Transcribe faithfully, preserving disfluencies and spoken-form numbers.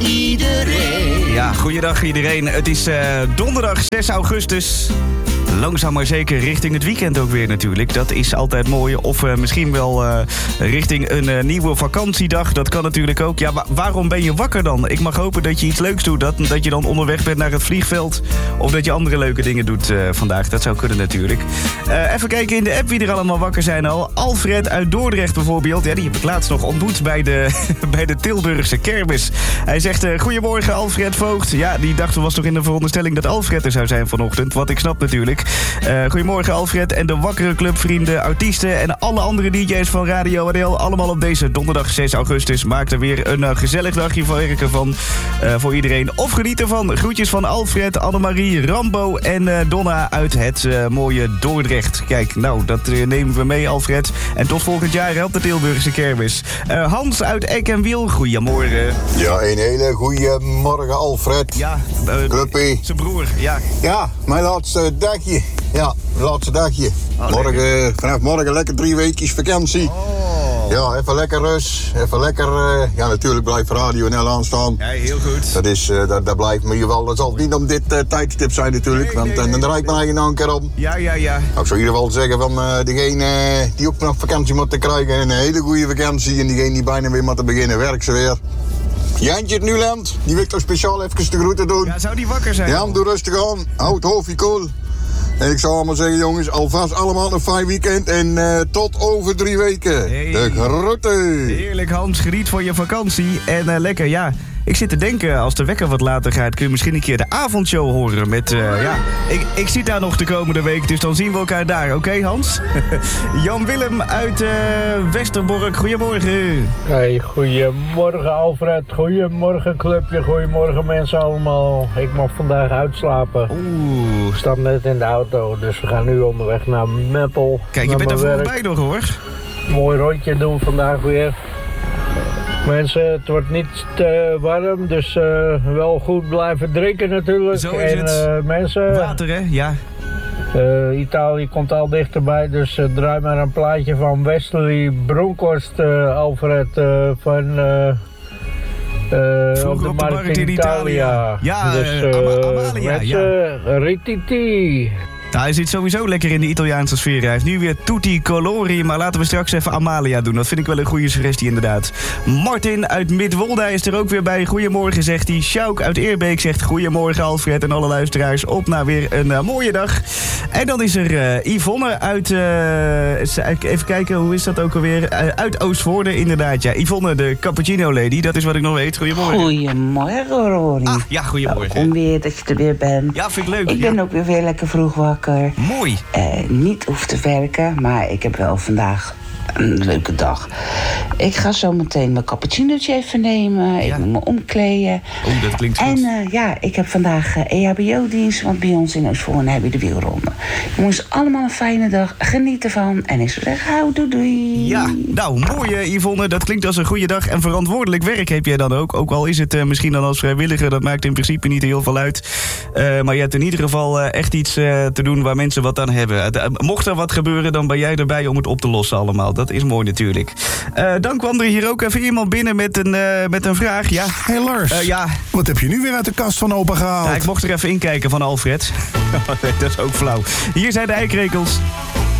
iedereen. Ja, goeiedag iedereen. Het is uh, donderdag zes augustus. Langzaam maar zeker richting het weekend ook weer natuurlijk. Dat is altijd mooi. Of uh, misschien wel uh, richting een uh, nieuwe vakantiedag. Dat kan natuurlijk ook. Ja, wa- waarom ben je wakker dan? Ik mag hopen dat je iets leuks doet. Dat, dat je dan onderweg bent naar het vliegveld. Of dat je andere leuke dingen doet uh, vandaag. Dat zou kunnen natuurlijk. Uh, even kijken in de app wie er allemaal wakker zijn al. Alfred uit Dordrecht bijvoorbeeld. Ja, die heb ik laatst nog ontmoet bij de, bij de Tilburgse kermis. Hij zegt, uh, goedemorgen Alfred Voogd. Ja, die dacht was toch in de veronderstelling dat Alfred er zou zijn vanochtend. Wat ik snap natuurlijk. Uh, goedemorgen Alfred en de wakkere clubvrienden, artiesten en alle andere D J's van Radio R L. Allemaal op deze donderdag zes augustus. Maak er weer een uh, gezellig dagje van werken van uh, voor iedereen. Of geniet ervan. Groetjes van Alfred, Annemarie, Rambo en uh, Donna uit het uh, mooie Dordrecht. Kijk, nou, dat uh, nemen we mee Alfred. En tot volgend jaar op de Tilburgse kermis. Uh, Hans uit Eck en Wiel, goedemorgen. Ja, een hele goede morgen Alfred. Ja, uh, Cluppie. Zijn broer, ja. Ja, mijn laatste dagje. Ja, laatste dagje. Oh, morgen, vanaf morgen lekker drie weekjes vakantie. Oh. Ja, even lekker rust. Even lekker, uh, ja natuurlijk blijft Radio N L aanstaan. Ja, heel goed. Dat is, uh, dat, dat blijft me wel. Dat zal niet om dit uh, tijdstip zijn natuurlijk, Nee, want nee, uh, dan nee. draai ik mijn eigen een keer om. Ja, ja, ja. Nou, ik zou in ieder geval zeggen van uh, degene uh, die ook nog vakantie moet krijgen, een hele goede vakantie. En diegene die bijna weer moet beginnen, werk ze weer. Jantje het Nuland, die wil ik toch speciaal even de groeten doen. Ja, zou die wakker zijn? Jan, doe rustig aan. Houd het hoofdje koel. En ik zou allemaal zeggen, jongens, alvast allemaal een fijn weekend. En uh, tot over drie weken. Hey. De groeten. Heerlijk Hans, geniet van je vakantie. En uh, lekker, ja. Ik zit te denken, als de wekker wat later gaat, kun je misschien een keer de avondshow horen met, uh, ja... Ik, ik zit daar nog de komende week, dus dan zien we elkaar daar. Oké, okay, Hans? Jan Willem uit uh, Westerbork, goedemorgen. Hey, goedemorgen Alfred, goedemorgen clubje, goedemorgen mensen allemaal. Ik mag vandaag uitslapen. Oeh. Ik sta net in de auto, dus we gaan nu onderweg naar Meppel. Kijk, je bent er voorbij nog hoor. Mooi rondje doen vandaag weer. Mensen, het wordt niet te warm, dus uh, wel goed blijven drinken natuurlijk. Zo is en het. Uh, mensen, Water hè, ja. Uh, Italië komt al dichterbij, dus uh, draai maar een plaatje van Wesley Bronkhorst, uh, Alfred, uh, van uh, uh, op de markt in Italië. Ja, dus, uh, uh, Ama- Amalia, mensen, ja. Rititi. Nou, hij zit sowieso lekker in de Italiaanse sfeer. Hij is nu weer tutti colori, maar laten we straks even Amalia doen. Dat vind ik wel een goede suggestie inderdaad. Martin uit Midwolda is er ook weer bij. Goedemorgen, zegt hij. Sjouk uit Eerbeek zegt goedemorgen Alfred en alle luisteraars. Op naar weer een uh, mooie dag. En dan is er uh, Yvonne uit... Uh, even kijken, hoe is dat ook alweer? Uh, uit Oostvoorde, inderdaad. Ja, Yvonne, de cappuccino lady. Dat is wat ik nog weet. Goedemorgen. Goedemorgen, Rory. Ah, ja, goedemorgen. Om weer dat je er weer bent. Ja, vind ik leuk. Ik ja. ben ook weer, weer lekker vroeg wakker. Mooi. Uh, niet hoef te werken, maar ik heb wel vandaag een leuke dag. Ik ga zo meteen mijn cappuccinootje even nemen. Ja. Ik moet me omkleden. Oh, dat klinkt goed. En uh, ja, ik heb vandaag uh, E H B O-dienst, want bij ons in Oostvoorne heb je de wielronde. Jongens, allemaal een fijne dag. Geniet ervan. En ik zou zeggen, hou, doei, doei. Ja, nou, mooi uh, Yvonne. Dat klinkt als een goede dag. En verantwoordelijk werk heb jij dan ook. Ook al is het uh, misschien dan als vrijwilliger. Dat maakt in principe niet heel veel uit. Uh, maar je hebt in ieder geval uh, echt iets uh, te doen waar mensen wat aan hebben. Uh, mocht er wat gebeuren, dan ben jij erbij om het op te lossen allemaal. Dat is mooi natuurlijk. Uh, dan kwam er hier ook even iemand binnen met een, uh, met een vraag. Ja. Hé hey Lars, uh, ja. Wat heb je nu weer uit de kast van opa gehaald? Ja, ik mocht er even inkijken van Alfred. Dat is ook flauw. Hier zijn de eikrekels.